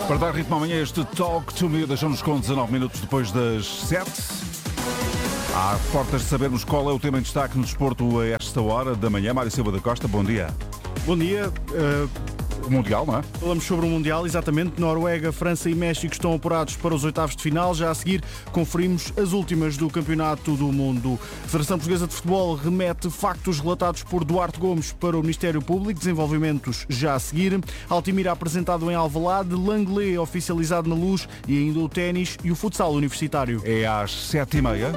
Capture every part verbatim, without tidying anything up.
Para dar ritmo amanhã, este Talk to Me deixamos com dezenove minutos depois das sete. Há portas de sabermos qual é o tema em destaque no desporto a esta hora da manhã. Mário Silva da Costa, bom dia. Bom dia. Uh... O Mundial, não é? Falamos sobre o Mundial, exatamente. Noruega, França e México estão apurados para os oitavos de final. Já a seguir, conferimos as últimas do Campeonato do Mundo. A Federação Portuguesa de Futebol remete factos relatados por Duarte Gomes para o Ministério Público. Desenvolvimentos já a seguir. Altimira apresentado em Alvalade, Langley oficializado na Luz e ainda o ténis e o futsal universitário. É às sete e meia.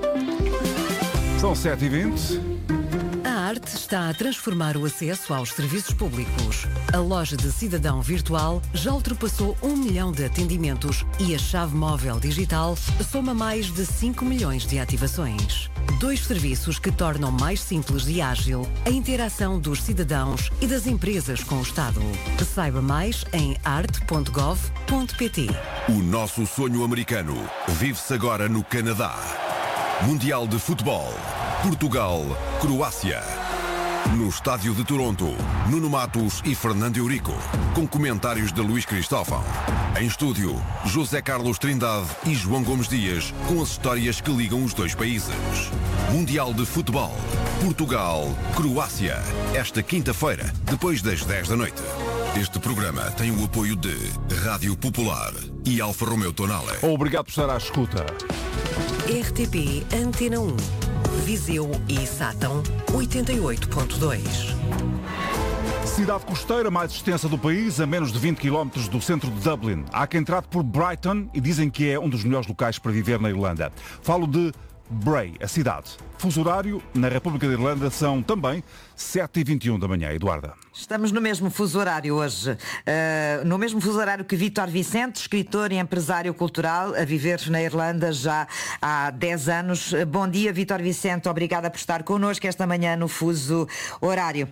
São sete e vinte. A arte está a transformar o acesso aos serviços públicos. A loja de cidadão virtual já ultrapassou um milhão de atendimentos e a chave móvel digital soma mais de cinco milhões de ativações. Dois serviços que tornam mais simples e ágil a interação dos cidadãos e das empresas com o Estado. Saiba mais em arte ponto gov ponto pt. O nosso sonho americano vive-se agora no Canadá. Mundial de Futebol. Portugal, Croácia. No estádio de Toronto, Nuno Matos e Fernando Eurico, com comentários de Luís Cristóvão. Em estúdio, José Carlos Trindade e João Gomes Dias, com as histórias que ligam os dois países. Mundial de Futebol, Portugal, Croácia. Esta quinta-feira, depois das dez da noite. Este programa tem o apoio de Rádio Popular e Alfa Romeo Tonale. Obrigado por estar à escuta. R T P Antena um. Viseu e Sátão, oitenta e oito ponto dois. Cidade costeira mais extensa do país, a menos de vinte quilómetros do centro de Dublin. Há quem trate por Brighton e dizem que é um dos melhores locais para viver na Irlanda. Falo de Bray, a cidade. Fuso horário, na República da Irlanda, são também sete e vinte e um da manhã. Eduarda. Estamos no mesmo fuso horário hoje. Uh, no mesmo fuso horário que Vítor Vicente, escritor e empresário cultural, a viver na Irlanda já há dez anos. Bom dia, Vítor Vicente. Obrigada por estar connosco esta manhã no fuso horário.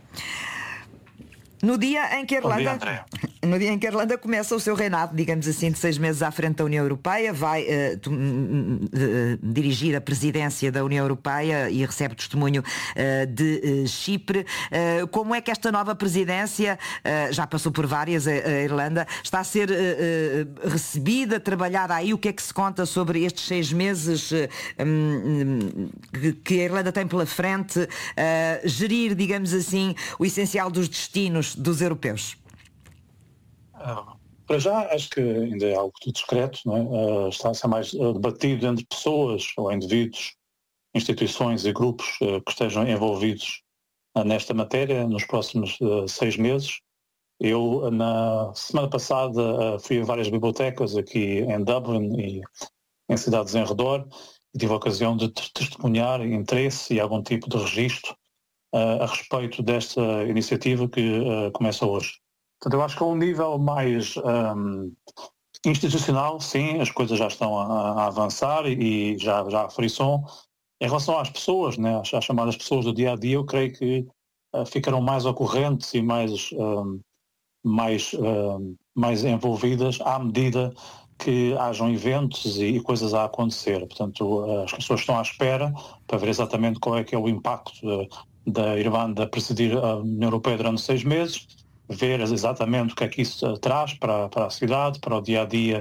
No dia em que a Irlanda, no dia em que a Irlanda começa o seu reinado, digamos assim, de seis meses à frente da União Europeia, vai uh, tu, uh, dirigir a presidência da União Europeia e recebe testemunho uh, de uh, Chipre. Uh, como é que esta nova presidência, uh, já passou por várias, a, a Irlanda, está a ser uh, uh, recebida, trabalhada aí? O que é que se conta sobre estes seis meses uh, um, que a Irlanda tem pela frente? Uh, gerir, digamos assim, o essencial dos destinos dos europeus? Uh, para já, acho que ainda é algo tudo discreto, não é? Uh, está a ser mais uh, debatido entre pessoas ou indivíduos, instituições e grupos uh, que estejam envolvidos uh, nesta matéria nos próximos uh, seis meses. Eu, uh, na semana passada, uh, fui a várias bibliotecas aqui em Dublin e em cidades em redor e tive a ocasião de testemunhar interesse e algum tipo de registro Uh, a respeito desta iniciativa que uh, começa hoje. Portanto, eu acho que a um nível mais um, institucional, sim, as coisas já estão a, a avançar e já, já há frição. Em relação às pessoas, né, às, às chamadas pessoas do dia-a-dia, eu creio que uh, ficarão mais ocorrentes e mais, um, mais, um, mais envolvidas à medida que hajam eventos e, e coisas a acontecer. Portanto, uh, as pessoas estão à espera para ver exatamente qual é que é o impacto uh, da Irlanda presidir a União Europeia durante seis meses, ver exatamente o que é que isso traz para, para a cidade, para o dia-a-dia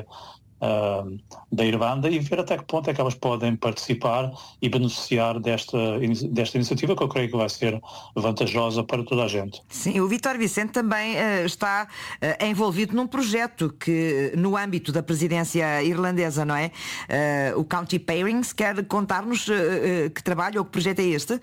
uh, da Irlanda e ver até que ponto é que elas podem participar e beneficiar desta, desta iniciativa que eu creio que vai ser vantajosa para toda a gente. Sim, o Vítor Vicente também uh, está uh, envolvido num projeto que, no âmbito da presidência irlandesa, não é? Uh, o County Pairings. Quer contar-nos uh, uh, que trabalho ou que projeto é este?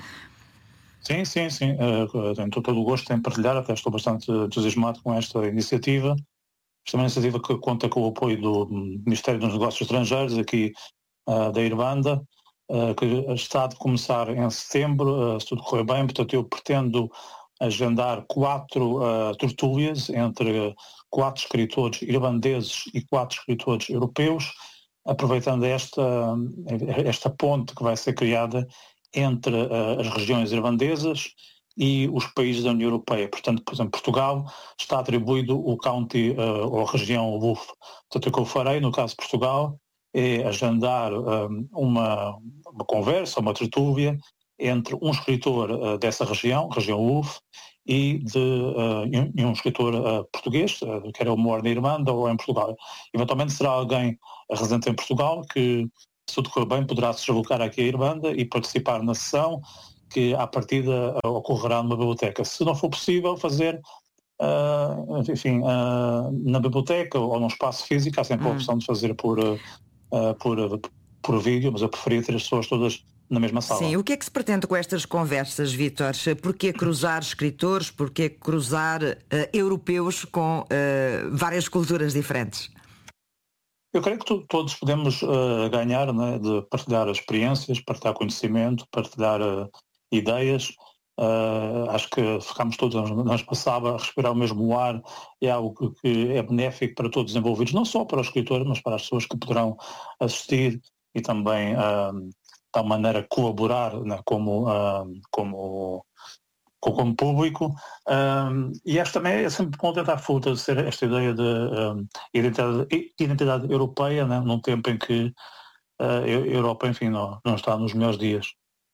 Sim, sim, sim. Uh, tenho todo o gosto em partilhar, até estou bastante entusiasmado com esta iniciativa. Esta é uma iniciativa que conta com o apoio do Ministério dos Negócios Estrangeiros aqui uh, da Irlanda, uh, que está de começar em setembro, uh, se tudo correr bem. Portanto, eu pretendo agendar quatro uh, tertúlias entre quatro escritores irlandeses e quatro escritores europeus, aproveitando esta, esta ponte que vai ser criada entre uh, as regiões irlandesas e os países da União Europeia. Portanto, por exemplo, Portugal está atribuído o county uh, ou a região Wolf. Portanto, o que eu farei, no caso de Portugal, é agendar um, uma, uma conversa, uma tertúlia entre um escritor uh, dessa região, região U F, e, de, uh, e um escritor uh, português, uh, que era o mora na Irlanda ou em Portugal. Eventualmente será alguém residente em Portugal que, se tudo correr bem, poderá se deslocar aqui à Irlanda e participar na sessão que, à partida, uh, ocorrerá numa biblioteca. Se não for possível fazer, uh, enfim, uh, na biblioteca ou num espaço físico, há sempre hum. a opção de fazer por, uh, por, uh, por vídeo, mas eu preferia ter as pessoas todas na mesma sala. Sim, o que é que se pretende com estas conversas, Vítor? Porquê cruzar escritores? Porquê cruzar uh, europeus com uh, várias culturas diferentes? Eu creio que tu, todos podemos uh, ganhar, né, de partilhar experiências, partilhar conhecimento, partilhar uh, ideias. Uh, acho que ficámos todos, nós passava a respirar o mesmo ar, é algo que, que é benéfico para todos os envolvidos, não só para o escritor, mas para as pessoas que poderão assistir e também uh, de tal maneira colaborar, né, como, uh, como, como público. Um, e esta também é sempre bom tentar fortalecer esta ideia de um, identidade, identidade europeia, né, num tempo em que uh, a Europa, enfim, não, não está nos melhores dias.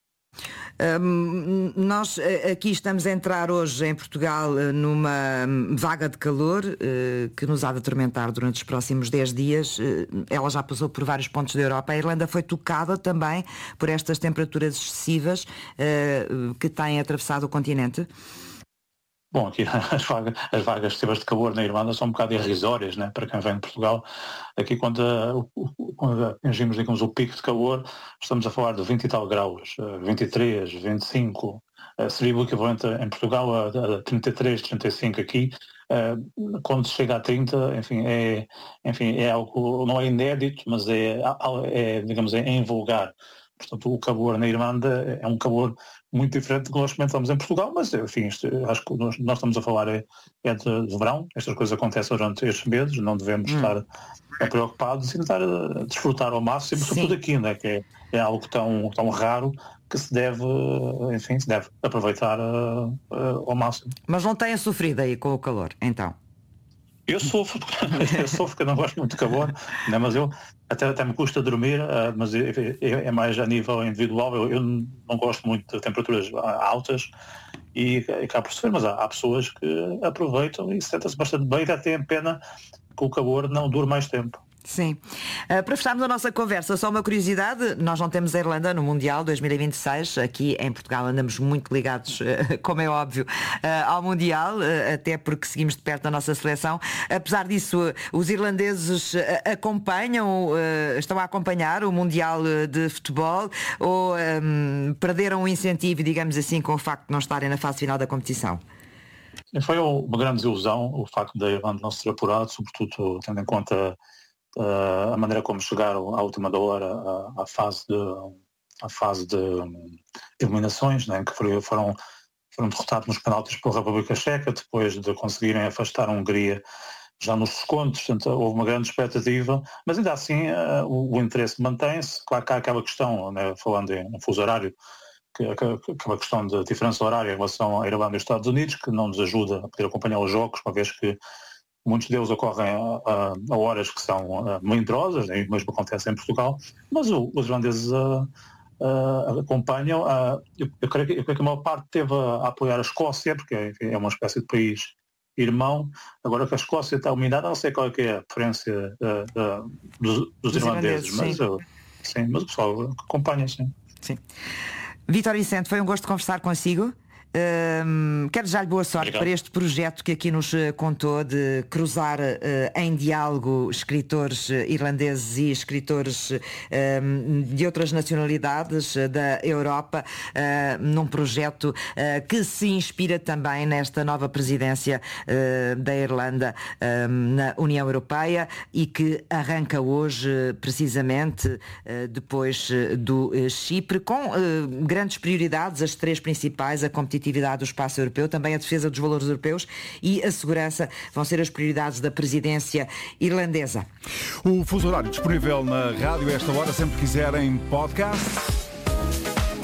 Um, nós aqui estamos a entrar hoje em Portugal numa vaga de calor uh, que nos há de atormentar durante os próximos dez dias. Uh, ela já passou por vários pontos da Europa. A Irlanda foi tocada também por estas temperaturas excessivas uh, que têm atravessado o continente. Bom, aqui as vagas, as vagas excessivas de calor na Irlanda são um bocado irrisórias, né, para quem vem de Portugal. Aqui quando, quando atingimos, digamos, o pico de calor, estamos a falar de vinte e tal graus, vinte e três, vinte e cinco, seria o equivalente em Portugal a trinta e três, trinta e cinco aqui. Quando chega a trinta, enfim, é, enfim, é algo, não é inédito, mas é, é digamos, é invulgar. Portanto, o calor na Irlanda é um calor muito diferente do que nós experimentamos em Portugal, mas, enfim, isto, acho que nós, nós estamos a falar é, é de, de verão, estas coisas acontecem durante estes meses, não devemos hum. estar preocupados e tentar desfrutar ao máximo, sobretudo aqui, né, que é, é algo tão, tão raro que se deve, enfim, se deve aproveitar uh, uh, ao máximo. Mas não tenha sofrido aí com o calor, então? Eu sofro, eu sofro porque eu não gosto muito de calor, né, mas eu até, até me custa dormir, uh, mas é, é, é mais a nível individual. Eu, eu não gosto muito de temperaturas altas e, e cá por ser, mas há, há pessoas que aproveitam e sentem-se bastante bem e até têm pena que o calor não dure mais tempo. Sim. Uh, para fecharmos a nossa conversa, só uma curiosidade, nós não temos a Irlanda no Mundial dois mil e vinte e seis, aqui em Portugal andamos muito ligados, uh, como é óbvio, uh, ao Mundial, uh, até porque seguimos de perto a nossa seleção. Apesar disso, uh, os irlandeses uh, acompanham, uh, estão a acompanhar o Mundial de Futebol ou um, perderam o incentivo, digamos assim, com o facto de não estarem na fase final da competição? Foi uma grande desilusão o facto da Irlanda não ser apurado, sobretudo tendo em conta Uh, a maneira como chegaram à última da hora à, à fase de, à fase de eliminações, né, que foram, foram, foram derrotados nos penaltis pela República Checa, depois de conseguirem afastar a Hungria já nos descontos. Portanto, houve uma grande expectativa, mas ainda assim uh, o, o interesse mantém-se. Claro que há aquela questão, né, falando em um fuso horário, que, que, aquela questão de diferença horária em relação à Irlanda e aos Estados Unidos, que não nos ajuda a poder acompanhar os jogos, uma vez que muitos deles ocorrem a, a, a horas que são uh, melindrosas, né, mesmo acontece em Portugal, mas o, os irlandeses uh, uh, acompanham. Uh, eu, eu, creio que, eu creio que a maior parte teve a, a apoiar a Escócia, porque enfim, é uma espécie de país irmão. Agora que a Escócia está eliminada, não sei qual é, que é a preferência uh, uh, dos, dos, dos irlandeses, irlandeses mas, sim. Uh, sim, mas o pessoal acompanha, sim. sim. Vítor Vicente, foi um gosto conversar consigo. Um, quero desejar-lhe boa sorte Obrigado. Para este projeto que aqui nos contou de cruzar uh, em diálogo escritores irlandeses e escritores um, de outras nacionalidades uh, da Europa uh, num projeto uh, que se inspira também nesta nova presidência uh, da Irlanda um, na União Europeia e que arranca hoje precisamente uh, depois uh, do uh, Chipre com uh, grandes prioridades, as três principais, a competitividade do espaço europeu, também a defesa dos valores europeus e a segurança vão ser as prioridades da presidência irlandesa. O fuso horário disponível na rádio a esta hora, sempre quiserem podcast.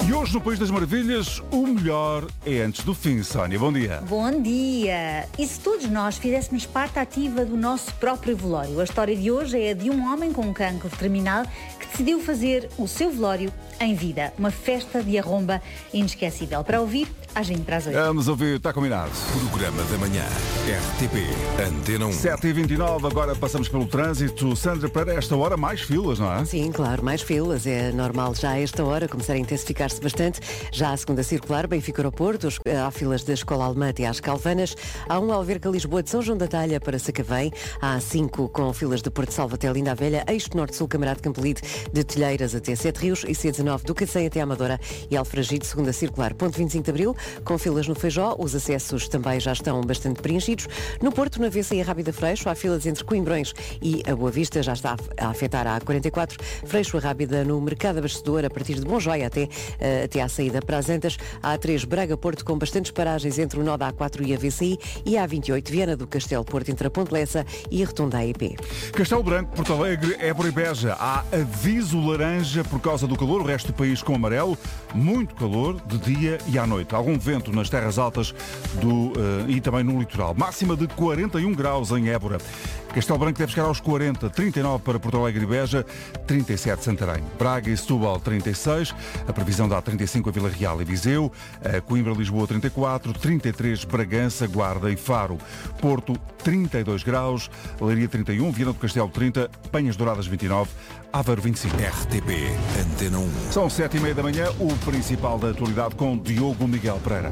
E hoje no País das Maravilhas, o melhor é antes do fim. Sónia, bom dia. Bom dia. E se todos nós fizéssemos parte ativa do nosso próprio velório? A história de hoje é a de um homem com um cancro terminal que decidiu fazer o seu velório em vida. Uma festa de arromba inesquecível. Para ouvir, agem para as oito. Vamos ouvir, está combinado. Programa da manhã, R T P, Antena um. sete e vinte e nove, agora passamos pelo trânsito. Sandra, para esta hora, mais filas, não é? Sim, claro, mais filas. É normal já a esta hora começar a intensificar-se bastante. Já a segunda circular, Benfica Aeroporto, há filas da Escola Alemã até às Calvanas. Há um Alverca Lisboa de São João da Talha para Sacavém. Há cinco com filas de Porto Salvo até Linda a Velha. Eixo Norte-Sul, Camarado Campolide de Telheiras até Sete Rios. E C dezenove do Cacém até Amadora e Alfragide, segunda circular. Ponto vinte e cinco de Abril, com filas no Feijó. Os acessos também já estão bastante preenchidos. No Porto, na V C e a Rábida Freixo, há filas entre Coimbrões e a Boa Vista. Já está a afetar a A quarenta e quatro. Freixo a Rábida no Mercado Abastecedor, a partir de Bonjoia até, uh, até à saída para as Antas. A A três Braga Porto, com bastantes paragens entre o nó da A quatro e a V C I. E a A vinte e oito Viana do Castelo Porto, entre a Ponte Lessa e a Rotunda A E P. Castelo Branco, Porto Alegre, Évora e Beja. Há aviso laranja por causa do calor. O resto do país com amarelo. Muito calor de dia e à noite. Algum vento nas terras altas do, uh, e também no litoral. Máxima de quarenta e um graus em Évora. Castelo Branco deve chegar aos quarenta, trinta e nove para Porto Alegre e Beja, trinta e sete Santarém. Braga e Setúbal, trinta e seis. A previsão dá trinta e cinco a Vila Real e Viseu. A Coimbra, Lisboa, trinta e quatro. trinta e três Bragança, Guarda e Faro. Porto, trinta e dois graus. Leiria, trinta e um. Viana do Castelo, trinta. Penhas Douradas, vinte e nove. Aveiro, vinte e cinco. R T P, Antena um. São sete e meia da manhã. O principal da atualidade com Diogo Miguel Pereira.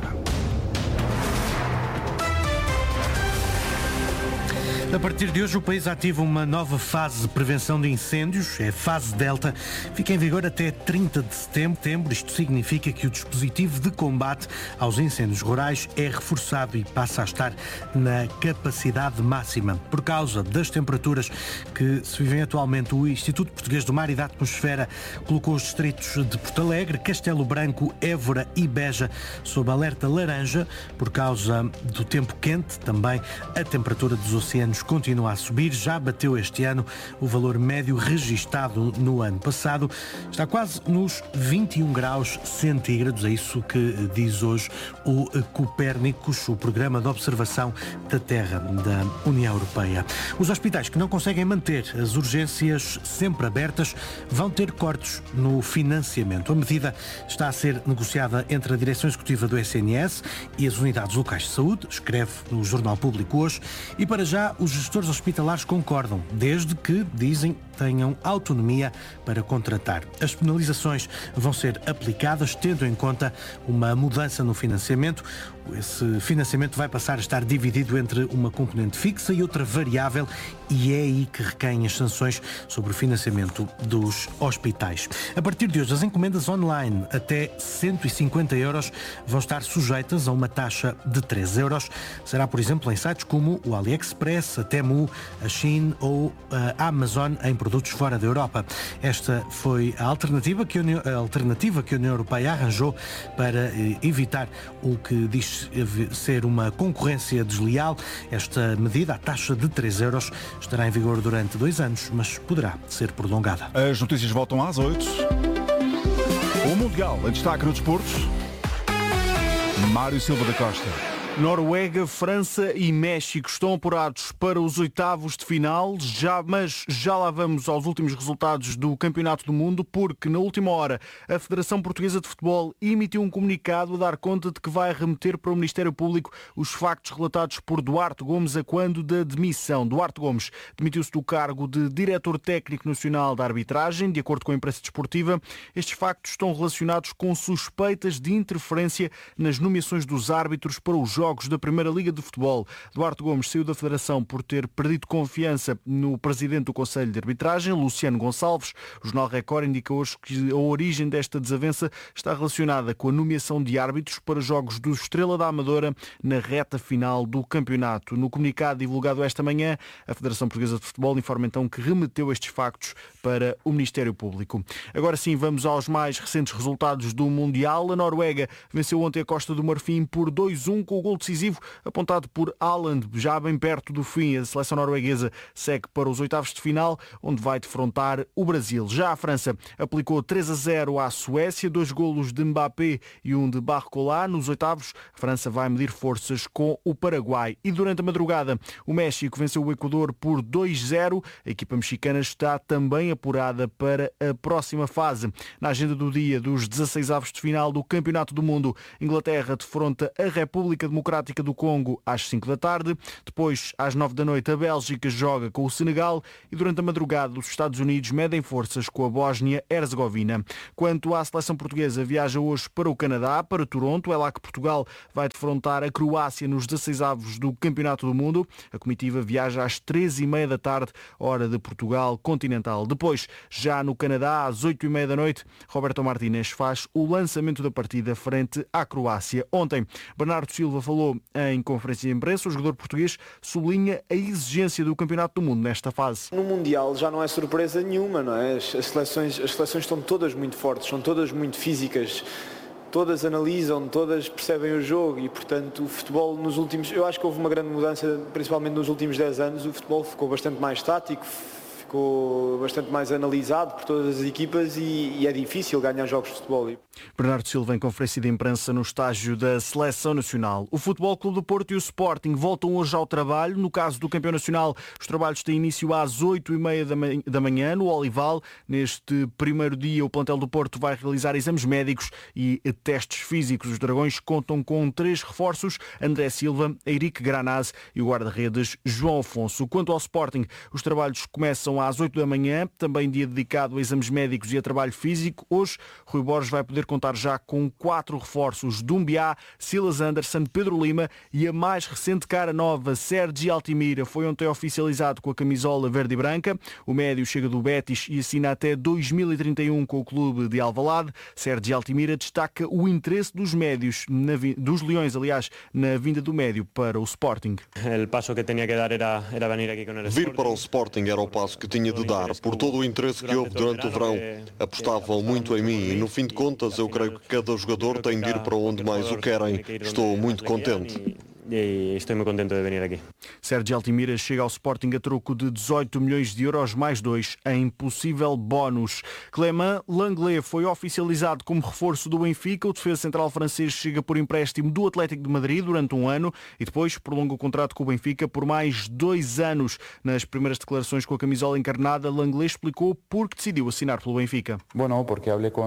A partir de hoje, o país ativa uma nova fase de prevenção de incêndios, é a fase Delta, fica em vigor até trinta de setembro. Isto significa que o dispositivo de combate aos incêndios rurais é reforçado e passa a estar na capacidade máxima. Por causa das temperaturas que se vivem atualmente, o Instituto Português do Mar e da Atmosfera colocou os distritos de Porto Alegre, Castelo Branco, Évora e Beja sob alerta laranja por causa do tempo quente. Também a temperatura dos oceanos continua a subir, já bateu este ano o valor médio registado no ano passado. Está quase nos vinte e um graus centígrados, é isso que diz hoje o Copérnicos, o Programa de Observação da Terra da União Europeia. Os hospitais que não conseguem manter as urgências sempre abertas vão ter cortes no financiamento. A medida está a ser negociada entre a Direção Executiva do S N S e as unidades locais de saúde, escreve no Jornal Público hoje, e para já os gestores hospitalares concordam, desde que, dizem, tenham autonomia para contratar. As penalizações vão ser aplicadas tendo em conta uma mudança no financiamento. Esse financiamento vai passar a estar dividido entre uma componente fixa e outra variável, e é aí que recaem as sanções sobre o financiamento dos hospitais. A partir de hoje, as encomendas online até cento e cinquenta euros vão estar sujeitas a uma taxa de três euros. Será, por exemplo, em sites como o AliExpress, a Temu, a Shein ou a Amazon em produtos fora da Europa. Esta foi a alternativa que a União, a alternativa que a União Europeia arranjou para eh, evitar o que diz ser uma concorrência desleal. Esta medida, a taxa de três euros, estará em vigor durante dois anos, mas poderá ser prolongada. As notícias voltam às oito. O Mundial em destaque no desporto. Mário Silva da Costa. Noruega, França e México estão apurados para os oitavos de final, já, mas já lá vamos aos últimos resultados do Campeonato do Mundo, porque na última hora a Federação Portuguesa de Futebol emitiu um comunicado a dar conta de que vai remeter para o Ministério Público os factos relatados por Duarte Gomes a quando da demissão. Duarte Gomes demitiu-se do cargo de Diretor Técnico Nacional da Arbitragem, de acordo com a imprensa desportiva. Estes factos estão relacionados com suspeitas de interferência nas nomeações dos árbitros para os jogos Jogos da Primeira Liga de Futebol. Duarte Gomes saiu da Federação por ter perdido confiança no presidente do Conselho de Arbitragem, Luciano Gonçalves. O Jornal Record indica hoje que a origem desta desavença está relacionada com a nomeação de árbitros para jogos do Estrela da Amadora na reta final do campeonato. No comunicado divulgado esta manhã, a Federação Portuguesa de Futebol informa então que remeteu estes factos para o Ministério Público. Agora sim, vamos aos mais recentes resultados do Mundial. A Noruega venceu ontem a Costa do Marfim por dois a um com o gol golo decisivo apontado por Haaland, já bem perto do fim. A seleção norueguesa segue para os oitavos de final, onde vai defrontar o Brasil. Já a França aplicou três a zero à Suécia, dois golos de Mbappé e um de Barcola. Nos oitavos, a França vai medir forças com o Paraguai. E durante a madrugada, o México venceu o Equador por dois a zero. A equipa mexicana está também apurada para a próxima fase. Na agenda do dia dos dezasseis avos de final do Campeonato do Mundo, Inglaterra defronta a República Democrática do Congo às cinco da tarde. Depois, às nove da noite, a Bélgica joga com o Senegal e durante a madrugada os Estados Unidos medem forças com a Bósnia-Herzegovina. Quanto à seleção portuguesa, viaja hoje para o Canadá, para Toronto. É lá que Portugal vai defrontar a Croácia nos dezasseis avos do Campeonato do Mundo. A comitiva viaja às treze e meia da tarde, hora de Portugal continental. Depois, já no Canadá, às oito e meia da noite, Roberto Martínez faz o lançamento da partida frente à Croácia. Ontem, Bernardo Silva falou em conferência de imprensa. O jogador português sublinha a exigência do Campeonato do Mundo nesta fase. No Mundial já não é surpresa nenhuma, não é? As, as, seleções, as seleções estão todas muito fortes, são todas muito físicas, todas analisam, todas percebem o jogo e, portanto, o futebol nos últimos... Eu acho que houve uma grande mudança, principalmente nos últimos dez anos, o futebol ficou bastante mais tático, ficou bastante mais analisado por todas as equipas e, e é difícil ganhar jogos de futebol. Bernardo Silva em conferência de imprensa no estágio da Seleção Nacional. O Futebol Clube do Porto e o Sporting voltam hoje ao trabalho. No caso do Campeão Nacional, os trabalhos têm início às oito e meia da manhã no Olival. Neste primeiro dia, o plantel do Porto vai realizar exames médicos e testes físicos. Os Dragões contam com três reforços: André Silva, Eirique Granaz e o guarda-redes João Afonso. Quanto ao Sporting, os trabalhos começam às oito da manhã, também dia dedicado a exames médicos e a trabalho físico. Hoje, Rui Borges vai poder contar já com quatro reforços: Dumbiá, Silas Anderson, Pedro Lima e a mais recente cara nova, Sérgio Altimira. Foi ontem oficializado com a camisola verde e branca. O médio chega do Betis e assina até dois mil e trinta e um com o clube de Alvalade. Sérgio Altimira destaca o interesse dos médios, na vi... dos Leões, aliás, na vinda do médio para o Sporting. O passo que tinha que dar era, era vir aqui com o Sporting. Vir para o Sporting era o passo que tinha de dar, por todo o interesse que houve durante o verão. Apostavam muito em mim e, no fim de contas, eu creio que cada jogador tem de ir para onde mais o querem. Estou muito contente. E estou muito contente de vir aqui. Sérgio Altimira chega ao Sporting a troco de dezoito milhões de euros mais dois em possível bónus. Clément Lenglet foi oficializado como reforço do Benfica. O defesa central francês chega por empréstimo do Atlético de Madrid durante um ano e depois prolonga o contrato com o Benfica por mais dois anos. Nas primeiras declarações com a camisola encarnada, Lenglet explicou por que decidiu assinar pelo Benfica. Bueno, porque falei com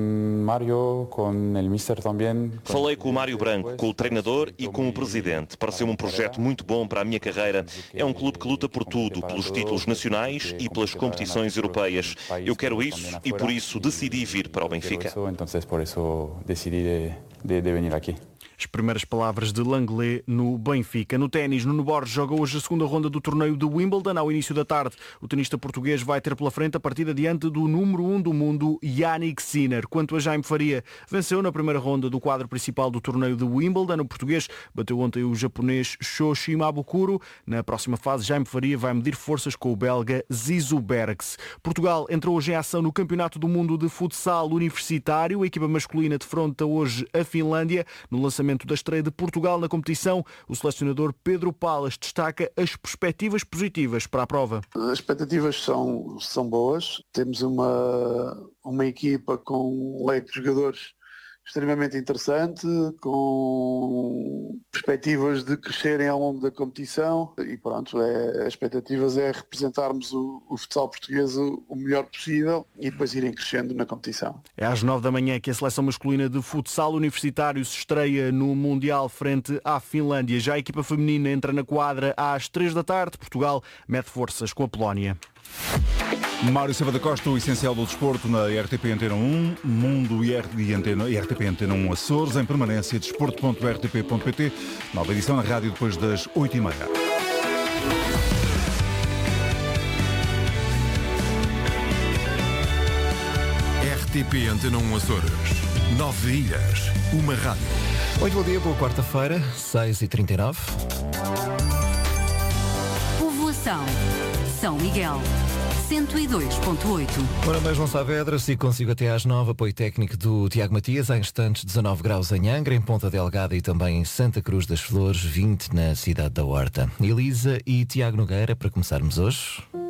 Mário, com o mister também. Falei com o Mário Branco, com o treinador e com o presidente. Pareceu-me um projeto muito bom para a minha carreira. É um clube que luta por tudo, pelos títulos nacionais e pelas competições europeias. Eu quero isso e por isso decidi vir para o Benfica. Então, por isso decidi de, de vir aqui. As primeiras palavras de Lenglet no Benfica. No ténis, Nuno Borges joga hoje a segunda ronda do torneio de Wimbledon. Ao início da tarde, o tenista português vai ter pela frente a partida diante do número um do mundo, Jannik Sinner. Quanto a Jaime Faria, venceu na primeira ronda do quadro principal do torneio de Wimbledon. O português bateu ontem o japonês Shoshi Mabukuro. Na próxima fase, Jaime Faria vai medir forças com o belga Zizou Bergs. Portugal entrou hoje em ação no Campeonato do Mundo de Futsal Universitário. A equipa masculina defronta hoje a Finlândia. No lançamento da estreia de Portugal na competição, o selecionador Pedro Palas destaca as perspectivas positivas para a prova. As expectativas são, são boas. Temos uma, uma equipa com um leque de jogadores extremamente interessante, com perspectivas de crescerem ao longo da competição e pronto, é, as expectativas é representarmos o, o futsal português o, o melhor possível e depois irem crescendo na competição. É às nove da manhã que a seleção masculina de futsal universitário se estreia no Mundial frente à Finlândia. Já a equipa feminina entra na quadra às três da tarde. Portugal mete forças com a Polónia. Mário Silva da Costa, o essencial do desporto na R T P Antena um, Mundo e, Antena, e R T P Antena um Açores, em permanência, desporto ponto r t p ponto p t, nova edição na rádio depois das oito e meia. R T P Antena um Açores, nove ilhas, uma rádio. Muito bom dia, boa quarta-feira, seis e trinta e nove. Povoação São Miguel. cento e dois ponto oito. Ora, mas não Saavedra, se consigo até às nove, apoio técnico do Tiago Matias, há instantes dezanove graus em Angra, em Ponta Delgada e também em Santa Cruz das Flores, vinte na cidade da Horta. Elisa e Tiago Nogueira, para começarmos hoje.